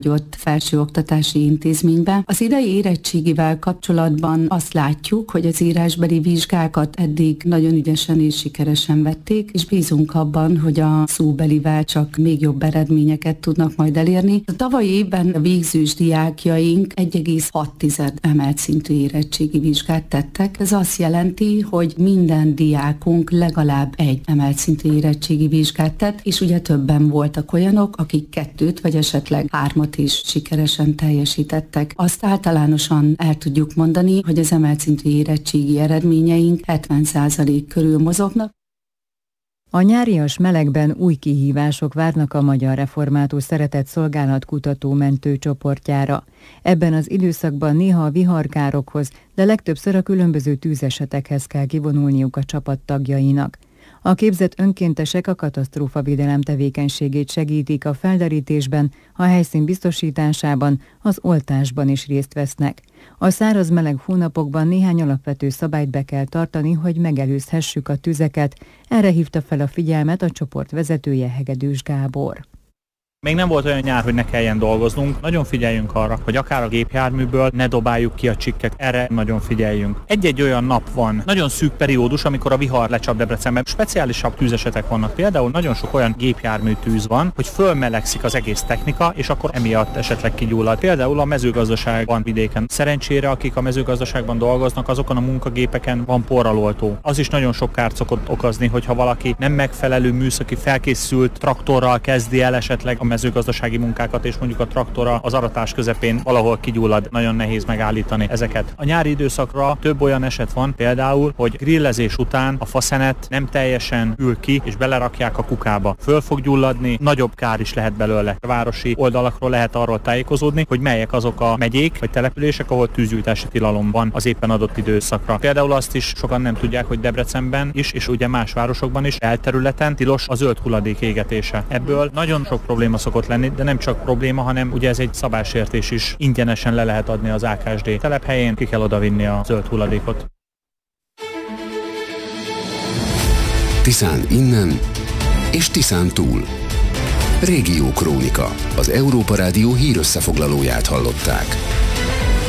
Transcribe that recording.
ott felsőoktatási intézményben. Az idei érettségivel kapcsolatban azt látjuk, hogy az írásbeli vizsgákat eddig nagyon ügyesen és sikeresen vették, és bízunk abban, hogy a szóbelivel csak még jobb eredményeket tudnak majd elérni. A tavalyi évben a végzős diákjaink 1,6 emelt szintű érettségi vizsgát tettek. Ez azt jelenti, hogy minden diákunk legalább egy emelt szintű érettségi vizsgát tett, és ugye többen voltak olyanok, akik 2 vagy esetleg 3 is sikeresen teljesítettek. Azt általánosan el tudjuk mondani, hogy az emelt szintű érettségi eredményeink 70% körül mozognak. A nyárias melegben új kihívások várnak a Magyar Református Szeretett Szolgálat kutató-mentő csoportjára. Ebben az időszakban néha a viharkárokhoz, de legtöbbször a különböző tűzesetekhez kell kivonulniuk a csapat tagjainak. A képzett önkéntesek a katasztrófavédelem tevékenységét segítik a felderítésben, a helyszín biztosításában, az oltásban is részt vesznek. A száraz meleg hónapokban néhány alapvető szabályt be kell tartani, hogy megelőzhessük a tüzeket. Erre hívta fel a figyelmet a csoport vezetője, Hegedűs Gábor. Még nem volt olyan nyár, hogy ne kelljen dolgoznunk. Nagyon figyeljünk arra, hogy akár a gépjárműből ne dobáljuk ki a csikket. Erre nagyon figyeljünk. Egy-egy olyan nap van, nagyon szűk periódus, amikor a vihar lecsap Debrecenben. Speciálisabb tűzesetek vannak. Például nagyon sok olyan gépjármű tűz van, hogy fölmelegszik az egész technika, és akkor emiatt esetleg kigyullad. Például a mezőgazdaságban vidéken. Szerencsére, akik a mezőgazdaságban dolgoznak, azokon a munkagépeken van porraloltó. Az is nagyon sok kárt szokott okozni, hogyha valaki nem megfelelő műszaki felkészült traktorral kezdi el esetleg a mezőgazdasági munkákat, és mondjuk a traktora az aratás közepén valahol kigyullad, nagyon nehéz megállítani ezeket. A nyári időszakra több olyan eset van, például, hogy grillezés után a faszenet nem teljesen ül ki, és belerakják a kukába. Föl fog gyulladni, nagyobb kár is lehet belőle. A városi oldalakról lehet arról tájékozódni, hogy melyek azok a megyék vagy települések, ahol tűzgyújtási tilalom van az éppen adott időszakra. Például azt is sokan nem tudják, hogy Debrecenben is, és ugye más városokban is elterületen tilos a zöld hulladék égetése. Ebből nagyon sok probléma szokott lenni, de nem csak probléma, hanem ugye ez egy szabálysértés is. Ingyenesen le lehet adni az AKSD telephelyén, ki kell odavinni a zöld hulladékot. Tiszán innen és Tiszán túl. Régió Krónika. Az Európa Rádió hírösszefoglalóját hallották.